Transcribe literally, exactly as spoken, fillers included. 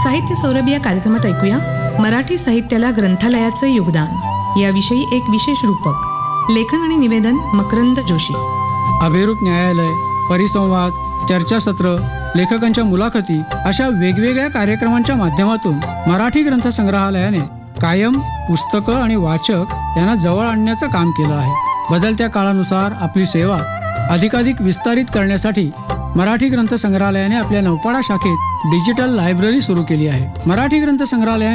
साहित्य सौरभ या कार्यक्रमात ऐकूया मराठी साहित्याला ग्रंथालयाचे योगदान याविषयी एक विशेष रूपक. लेखन आणि निवेदन मकरंद जोशी. अभिरूप न्यायालय, परिसंवाद, चर्चासत्र, लेखकांच्या मुलाखती अशा वेगवेगळ्या कार्यक्रमांच्या माध्यमातून मराठी ग्रंथ संग्रहालयाने कायम पुस्तकं आणि वाचक यांना जवळ आणण्याचं काम केलं आहे. बदलत्या काळानुसार आपली सेवा अधिकाधिक विस्तारित करण्यासाठी मराठी ग्रंथ संग्रहालयाने आपल्या नौपाडा शाखेत डिजिटल लायब्ररी सुरू केली आहे. मराठी ग्रंथ संग्रहालयाने